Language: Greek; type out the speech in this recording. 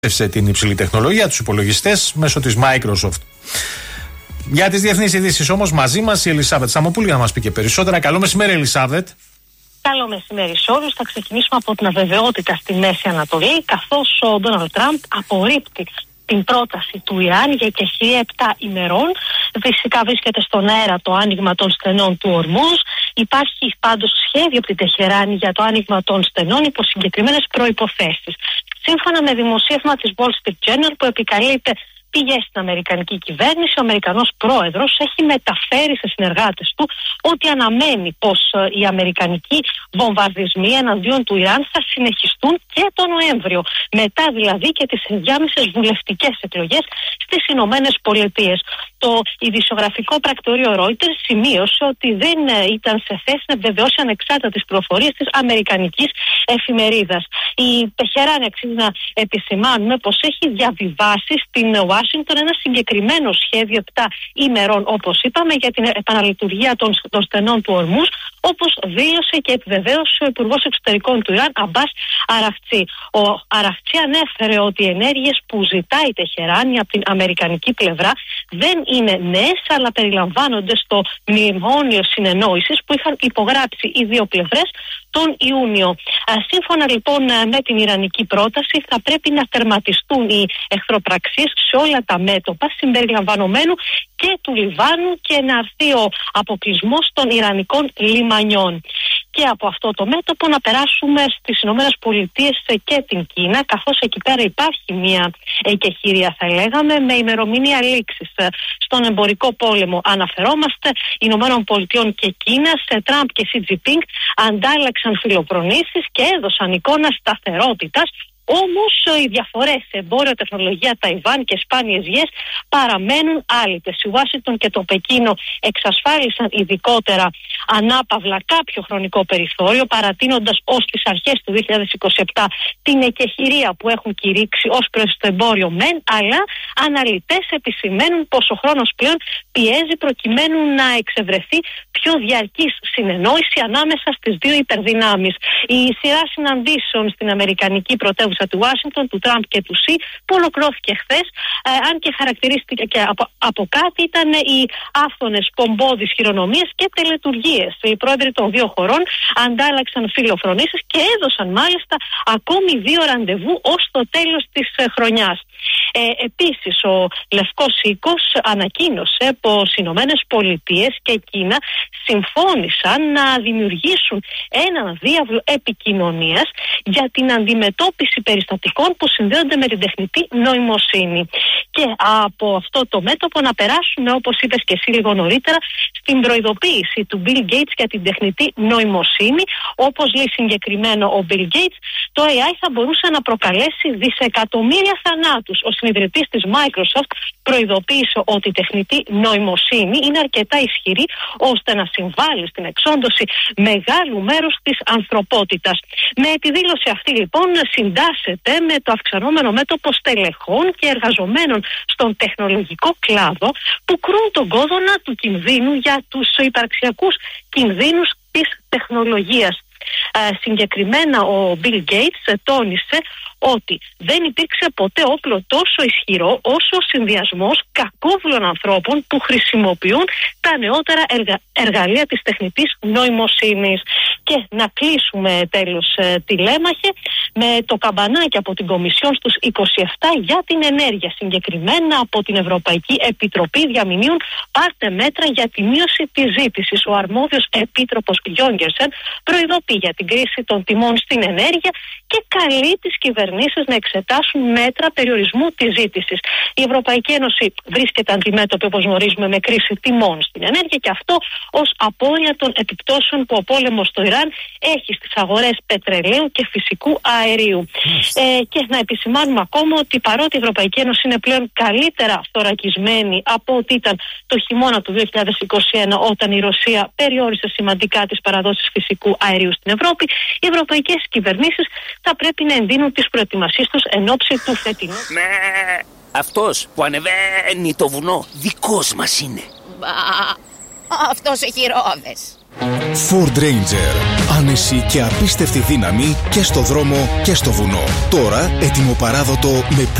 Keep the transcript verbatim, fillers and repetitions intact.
την υψηλή τεχνολογία, τους υπολογιστές μέσω της Microsoft. Για τις διεθνείς ειδήσεις όμως μαζί μας η Ελισάβετ Σαμοπούλη για να μας πει και περισσότερα. Καλό μεσημέρι, Ελισάβετ. Καλό μεσημέρι σε όλους. Θα ξεκινήσουμε από την αβεβαιότητα στη Μέση Ανατολή, καθώς ο Ντόναλντ Τραμπ απορρίπτει την πρόταση του Ιράν για εκεχηρία επτά ημερών. Φυσικά βρίσκεται στον αέρα το άνοιγμα των στενών του Ορμούζ. Υπάρχει πάντως σχέδιο από την Τεχεράνη για το άνοιγμα των στενών υπό συγκεκριμένες προϋποθέσεις. Σύμφωνα με δημοσίευμα της Wall Street Journal που επικαλείται πηγές στην Αμερικανική κυβέρνηση, ο Αμερικανός πρόεδρος έχει μεταφέρει σε συνεργάτες του ότι αναμένει πως οι αμερικανικοί βομβαρδισμοί εναντίον του Ιράν θα συνεχιστούν και τον Νοέμβριο, μετά δηλαδή και τις ενδιάμεσες βουλευτικές εκλογές στις Ηνωμένες Πολιτείες. Το ειδησιογραφικό πρακτορείο Reuters σημείωσε ότι δεν ήταν σε θέση να βεβαιώσει ανεξάρτητα τις πληροφορίες της αμερικανικής εφημερίδας. Η Τεχεράνη, αξίζει να επισημάνουμε πως έχει διαβιβάσει στην Ουάσιγκτον ένα συγκεκριμένο σχέδιο επτά ημερών, όπως είπαμε, για την επαναλειτουργία των, των στενών του Ορμούζ, όπως δήλωσε και επιβεβαίωσε ο Υπουργός Εξωτερικών του Ιράν, Αμπάς Αραχτσί. Ο Αραχτσί ανέφερε ότι οι ενέργειες που ζητάει η Τεχεράνη από την αμερικανική πλευρά δεν είναι νέες, αλλά περιλαμβάνονται στο μνημόνιο συνεννόησης που είχαν υπογράψει οι δύο πλευρές τον Ιούνιο. Α, σύμφωνα λοιπόν με την ιρανική πρόταση, θα πρέπει να τερματιστούν οι εχθροπραξίες σε όλα τα μέτωπα συμπεριλαμβανομένου και του Λιβάνου και να έρθει ο αποκλεισμός των ιρανικών λιμανιών. Και από αυτό το μέτωπο να περάσουμε στις Ηνωμένες Πολιτείες και την Κίνα, καθώς εκεί πέρα υπάρχει μια εκεχηρία, θα λέγαμε, με ημερομηνία λήξης. Στον εμπορικό πόλεμο αναφερόμαστε Ηνωμένων Πολιτειών και Κίνας, Τραμπ και Σι Τζι Πινγκ αντάλλαξαν φιλοπρονήσεις και έδωσαν εικόνα σταθερότητας. Όμως οι διαφορές σε εμπόριο, τεχνολογία, Ταϊβάν και σπάνιες γιές παραμένουν άλυτες. Η Ουάσιγκτον και το Πεκίνο εξασφάλισαν ειδικότερα ανάπαυλα κάποιο χρονικό περιθώριο, παρατείνοντας ως τις αρχές του δύο χιλιάδες είκοσι επτά την εκεχηρία που έχουν κηρύξει ως προς το εμπόριο μεν, αλλά αναλυτές επισημαίνουν πως ο χρόνος πλέον πιέζει προκειμένου να εξευρεθεί πιο διαρκής συνεννόηση ανάμεσα στις δύο υπερδυνάμεις. Η σειρά συναντήσεων στην αμερικανική πρωτεύουσα του Ουάσιγκτον, του Τραμπ και του Σι, που ολοκληρώθηκε χθες, ε, αν και χαρακτηρίστηκε και από, από κάτι, ήταν οι άφθονες πομπώδεις χειρονομίες και τελετουργίες. Οι πρόεδροι των δύο χωρών αντάλλαξαν φιλοφρονήσεις και έδωσαν μάλιστα ακόμη δύο ραντεβού ως το τέλος της ε, χρονιάς. Ε, επίσης, ο Λευκός Οίκος ανακοίνωσε πως οι Ηνωμένες Πολιτείες και Κίνα συμφώνησαν να δημιουργήσουν έναν διάβλο επικοινωνίας για την αντιμετώπιση περιστατικών που συνδέονται με την τεχνητή νοημοσύνη. Και από αυτό το μέτωπο να περάσουμε, όπως είπες και εσύ λίγο νωρίτερα, στην προειδοποίηση του Bill Gates για την τεχνητή νοημοσύνη. Όπως λέει συγκεκριμένο ο Bill Gates, το έι άι θα μπορούσε να προκαλέσει δισεκατομμύρια θανάτους. Ο συνειδητής της Microsoft προειδοποίησε ότι η τεχνητή νοημοσύνη είναι αρκετά ισχυρή ώστε να συμβάλλει στην εξόντωση μεγάλου μέρους της ανθρωπότητας. Με τη δήλωση αυτή λοιπόν συντάσσεται με το αυξανόμενο μέτωπο στελεχών και εργαζομένων στον τεχνολογικό κλάδο που κρούν τον κόδωνα του κινδύνου για τους υπαρξιακούς κινδύνους της τεχνολογίας. Uh, συγκεκριμένα ο Bill Gates τόνισε ότι δεν υπήρξε ποτέ όπλο τόσο ισχυρό όσο ο συνδυασμός κακόβουλων ανθρώπων που χρησιμοποιούν τα νεότερα εργα... εργαλεία της τεχνητής νοημοσύνης. Και να κλείσουμε τέλος ε, τη Λέμαχε με το καμπανάκι από την Κομισιόν στους είκοσι επτά για την ενέργεια. Συγκεκριμένα από την Ευρωπαϊκή Επιτροπή διαμηνύουν πάρτε μέτρα για τη μείωση της ζήτησης. Ο αρμόδιος επίτροπος Γιόγκερσεν προειδοποιεί για την κρίση των τιμών στην ενέργεια και καλεί τις κυβερνήσεις να εξετάσουν μέτρα περιορισμού της ζήτησης. Η Ευρωπαϊκή Ένωση βρίσκεται αντιμέτωπη, όπως γνωρίζουμε, με κρίση τιμών στην ενέργεια και αυτό ως απώλεια των επιπτώσεων που ο πόλεμος στο Ιράν έχει στις αγορές πετρελαίου και φυσικού αερίου. Ε, και να επισημάνουμε ακόμα ότι παρότι η Ευρωπαϊκή Ένωση είναι πλέον καλύτερα θωρακισμένη από ό,τι ήταν το χειμώνα του δύο χιλιάδες είκοσι ένα, όταν η Ρωσία περιόρισε σημαντικά τις παραδόσεις φυσικού αερίου στην Ευρώπη, οι ευρωπαϊκές κυβερνήσεις θα πρέπει να εντείνουν τις προετοιμασίες τους εν ώψη του φετινού. Με αυτός που ανεβαίνει το βουνό δικός μας είναι. Μπα, αυτός έχει ρόδες. Ford Ranger. Άνεση και απίστευτη δύναμη και στο δρόμο και στο βουνό. Τώρα έτοιμο παράδοτο με